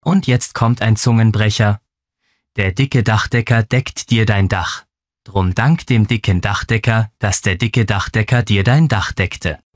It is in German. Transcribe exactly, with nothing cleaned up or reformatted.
Und jetzt kommt ein Zungenbrecher. Der dicke Dachdecker deckt dir dein Dach. Drum dank dem dicken Dachdecker, dass der dicke Dachdecker dir dein Dach deckte.